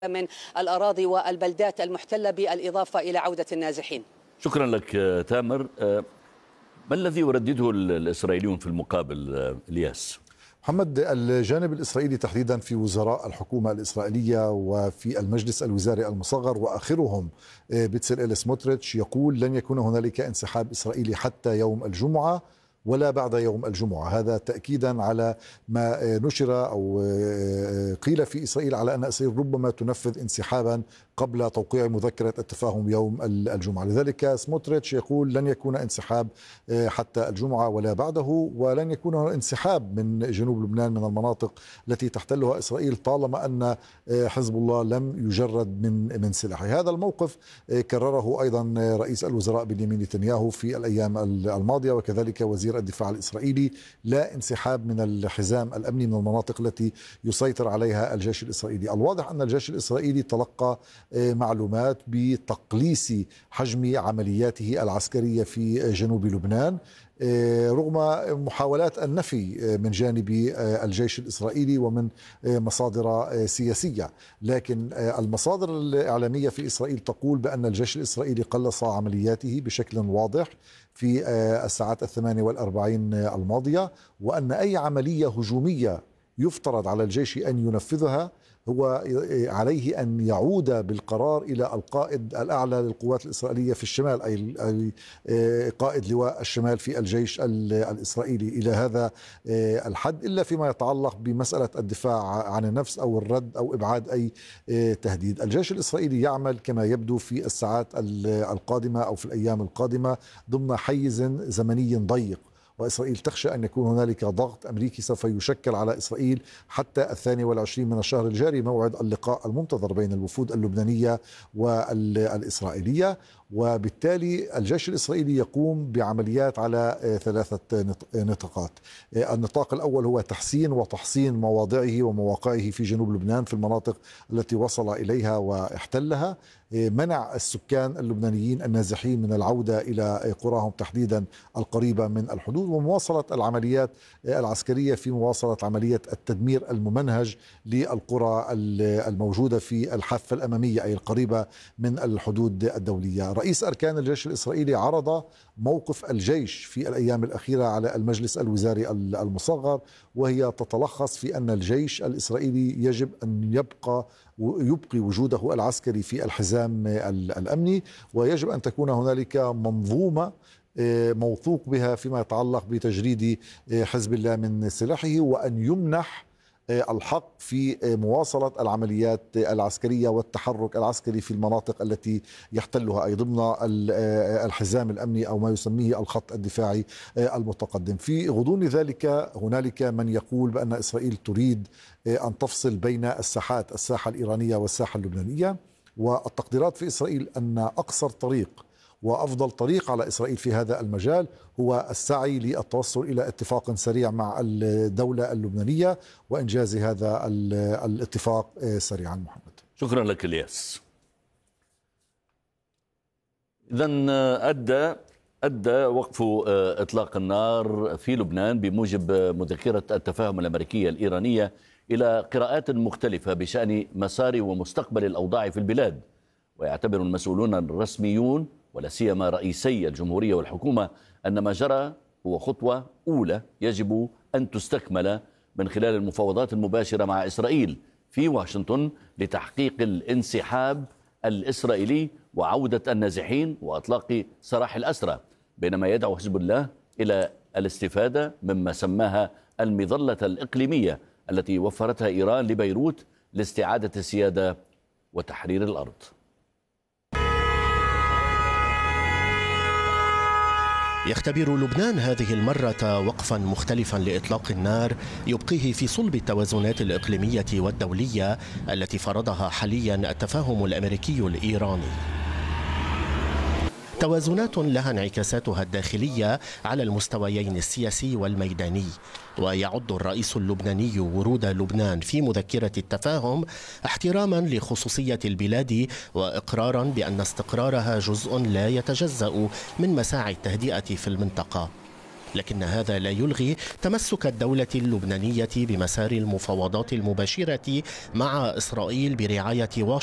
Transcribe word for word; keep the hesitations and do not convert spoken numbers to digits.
من الأراضي والبلدات المحتلة بالإضافة إلى عودة النازحين. شكرا لك تامر. ما الذي يردده الإسرائيليون في المقابل الياس؟ محمد، الجانب الإسرائيلي تحديدا في وزراء الحكومة الإسرائيلية وفي المجلس الوزاري المصغر وآخرهم بيتسليل سموتريتش يقول لن يكون هنالك انسحاب إسرائيلي حتى يوم الجمعة ولا بعد يوم الجمعة. هذا تأكيدا على ما نشر أو قيل في إسرائيل على أن إسرائيل ربما تنفذ انسحابا قبل توقيع مذكرة التفاهم يوم الجمعة. لذلك سموتريتش يقول لن يكون انسحاب حتى الجمعة ولا بعده، ولن يكون انسحاب من جنوب لبنان من المناطق التي تحتلها إسرائيل طالما أن حزب الله لم يجرد من من سلاحه. هذا الموقف كرره أيضا رئيس الوزراء بنيامين نتنياهو في الأيام الماضية، وكذلك وزير الدفاع الإسرائيلي. لا انسحاب من الحزام الأمني من المناطق التي يسيطر عليها الجيش الإسرائيلي. الواضح أن الجيش الإسرائيلي تلقى معلومات بتقليص حجم عملياته العسكرية في جنوب لبنان رغم محاولات النفي من جانب الجيش الإسرائيلي ومن مصادر سياسية، لكن المصادر الإعلامية في إسرائيل تقول بأن الجيش الإسرائيلي قلص عملياته بشكل واضح في الساعات الثمانية والأربعين الماضية، وأن أي عملية هجومية يفترض على الجيش أن ينفذها هو عليه أن يعود بالقرار إلى القائد الأعلى للقوات الإسرائيلية في الشمال، أي قائد لواء الشمال في الجيش الإسرائيلي. إلى هذا الحد إلا فيما يتعلق بمسألة الدفاع عن النفس أو الرد أو إبعاد أي تهديد. الجيش الإسرائيلي يعمل كما يبدو في الساعات القادمة أو في الأيام القادمة ضمن حيز زمني ضيق، وإسرائيل تخشى أن يكون هنالك ضغط أمريكي سوف يشكل على إسرائيل حتى الثاني والعشرين من الشهر الجاري، موعد اللقاء المنتظر بين الوفود اللبنانية والإسرائيلية. وبالتالي الجيش الإسرائيلي يقوم بعمليات على ثلاثة نطاقات. النطاق الأول هو تحسين وتحصين مواضعه ومواقعه في جنوب لبنان في المناطق التي وصل إليها واحتلها، منع السكان اللبنانيين النازحين من العودة إلى قراهم تحديدا القريبة من الحدود، ومواصلة العمليات العسكرية في مواصلة عملية التدمير الممنهج للقرى الموجودة في الحافة الأمامية أي القريبة من الحدود الدولية. رئيس أركان الجيش الإسرائيلي عرض موقف الجيش في الأيام الأخيرة على المجلس الوزاري المصغر، وهي تتلخص في أن الجيش الإسرائيلي يجب أن يبقى يبقي وجوده العسكري في الحزام الأمني، ويجب أن تكون هنالك منظومة موثوق بها فيما يتعلق بتجريد حزب الله من سلاحه، وأن يمنح الحق في مواصلة العمليات العسكرية والتحرك العسكري في المناطق التي يحتلها أي ضمن الحزام الأمني أو ما يسميه الخط الدفاعي المتقدم. في غضون ذلك هنالك من يقول بأن إسرائيل تريد أن تفصل بين الساحات، الساحة الإيرانية والساحة اللبنانية، والتقديرات في إسرائيل أن أقصر طريق وأفضل طريق على إسرائيل في هذا المجال هو السعي للتوصل إلى اتفاق سريع مع الدولة اللبنانية وإنجاز هذا الاتفاق سريعا. محمد، شكرا لك الياس. إذن أدى أدى وقف إطلاق النار في لبنان بموجب مذكرة التفاهم الأمريكية الإيرانية إلى قراءات مختلفة بشأن مسار ومستقبل الأوضاع في البلاد، ويعتبر المسؤولون الرسميون ولا سيما رئيسي الجمهورية والحكومة أن ما جرى هو خطوة أولى يجب أن تستكمل من خلال المفاوضات المباشرة مع إسرائيل في واشنطن لتحقيق الانسحاب الإسرائيلي وعودة النازحين وإطلاق سراح الأسرى، بينما يدعو حزب الله إلى الاستفادة مما سماها المظلة الإقليمية التي وفرتها إيران لبيروت لاستعادة السيادة وتحرير الأرض. يختبر لبنان هذه المرة وقفا مختلفا لإطلاق النار يبقيه في صلب التوازنات الإقليمية والدولية التي فرضها حاليا التفاهم الأمريكي الإيراني، توازنات لها انعكاساتها الداخلية على المستويين السياسي والميداني. ويعد الرئيس اللبناني ورود لبنان في مذكرة التفاهم احتراما لخصوصية البلاد وإقرارا بأن استقرارها جزء لا يتجزأ من مساعي التهدئة في المنطقة. لكن هذا لا يلغي تمسك الدولة اللبنانية بمسار المفاوضات المباشرة مع إسرائيل برعاية واشنطن